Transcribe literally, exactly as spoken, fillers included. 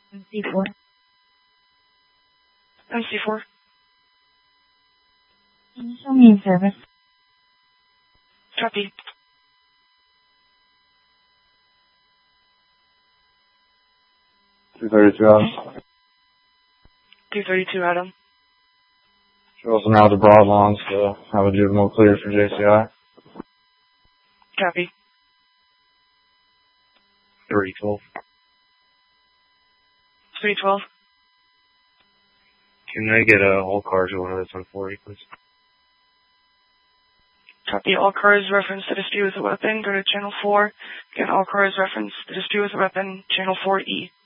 M C four. M C four. Can you show me in service? Copy. two thirty-two Adam. two thirty-two Adam. Show us now the broad lawns to have a juvenile clear for J C I. Copy. three twelve. three twelve. Can I get uh, all cars going to this one forty, please? Copy. All cars reference the dispute with a weapon. Go to channel four. Again, all cars reference the dispute with a weapon. Channel four E.